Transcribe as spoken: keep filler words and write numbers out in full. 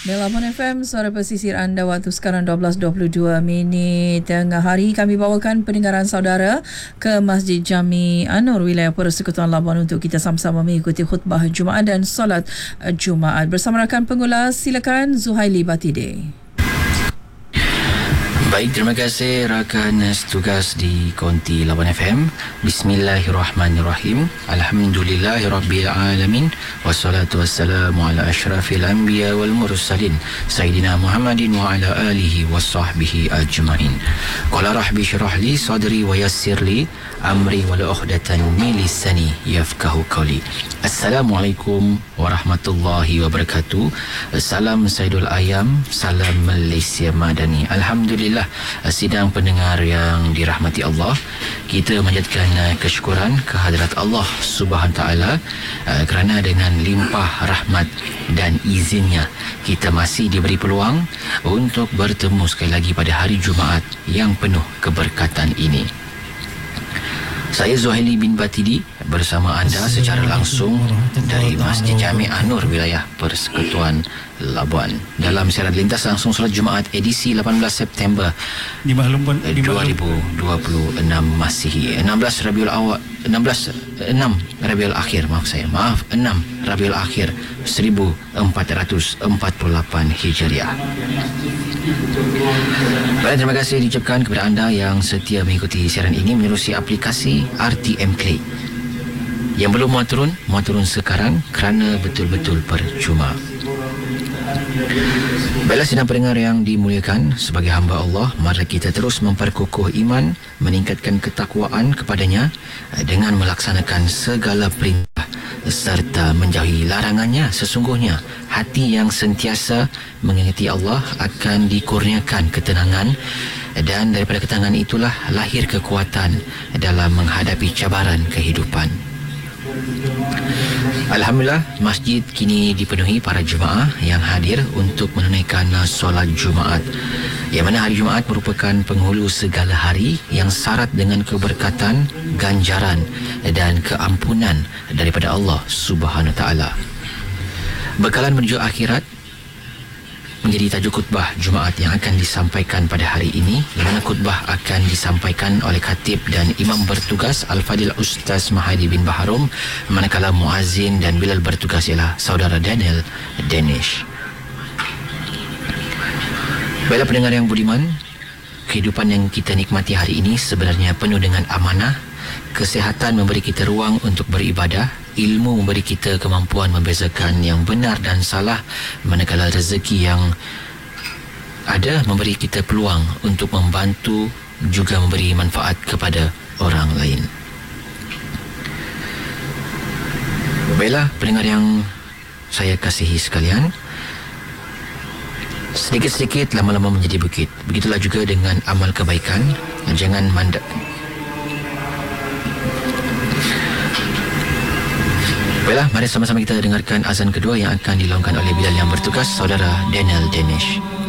Melbourne F M, suara pesisir anda. Waktu sekarang dua belas dua puluh dua minit tengah hari. Kami bawakan pendengaran saudara ke Masjid Jami Anur, wilayah Persekutuan Labuan, untuk kita sama-sama mengikuti khutbah Jumaat dan solat Jumaat. Bersama rakan pengulas, silakan Zuhaili Batide. Baik, terima kasih rakan tugas di Konti Labuan F M. Bismillahirrahmanirrahim. Alhamdulillahirabbil alamin. Wassalatu wassalamu ala asyrafil anbiya wal mursalin Sayyidina Muhammadin wa ala alihi wa sahbihi ajma'in. Qala rahbi syrah li sadri wa yassir li amri wa la uqdatan min lisani yafqahu qawli. Assalamualaikum warahmatullahi wabarakatuh. Salam Saidul Ayam, salam Malaysia Madani. Alhamdulillah, sidang pendengar yang dirahmati Allah, kita menjadikan kesyukuran kehadrat Allah Subhanahu Taala kerana dengan limpah rahmat dan izinnya kita masih diberi peluang untuk bertemu sekali lagi pada hari Jumaat yang penuh keberkatan ini. Saya Zuhaili bin Batidi bersama anda secara langsung dari Masjid Jami Anur, wilayah Persekutuan Labuan, dalam siaran lintas langsung solat Jumaat edisi lapan belas September dua ribu dua puluh enam Masihi, enam belas Rabiul Awal, enam belas enam Rabiul Akhir, maaf saya, maaf enam Rabiul Akhir seribu empat ratus empat puluh lapan Hijriah. Baik, terima kasih diucapkan kepada anda yang setia mengikuti siaran ini menerusi aplikasi R T M Play. Yang belum muat turun, muat turun sekarang kerana betul-betul percuma. Baiklah sidang pendengar yang dimuliakan, sebagai hamba Allah, mari kita terus memperkukuh iman, meningkatkan ketakwaan kepadanya dengan melaksanakan segala perintah serta menjauhi larangannya. Sesungguhnya hati yang sentiasa mengingati Allah akan dikurniakan ketenangan, dan daripada ketenangan itulah lahir kekuatan dalam menghadapi cabaran kehidupan. Alhamdulillah, masjid kini dipenuhi para jemaah yang hadir untuk menunaikan solat Jumaat, yang mana hari Jumaat merupakan penghulu segala hari yang syarat dengan keberkatan, ganjaran dan keampunan daripada Allah Subhanahu Taala. Bekalan menuju akhirat menjadi tajuk khutbah Jumaat yang akan disampaikan pada hari ini, di mana khutbah akan disampaikan oleh khatib dan imam bertugas Al-Fadil Ustaz Mahadi bin Baharum, manakala muazzin dan bilal bertugas ialah saudara Daniel Danish. Baiklah pendengar yang budiman, kehidupan yang kita nikmati hari ini sebenarnya penuh dengan amanah. Kesihatan memberi kita ruang untuk beribadah, ilmu memberi kita kemampuan membezakan yang benar dan salah, manakala rezeki yang ada memberi kita peluang untuk membantu juga memberi manfaat kepada orang lain. Baiklah pendengar yang saya kasihi sekalian, sedikit-sedikit lama-lama menjadi bukit. Begitulah juga dengan amal kebaikan. Jangan mandang. Baiklah, mari sama-sama kita dengarkan azan kedua yang akan dilaungkan oleh bilal yang bertugas saudara Daniel Danish.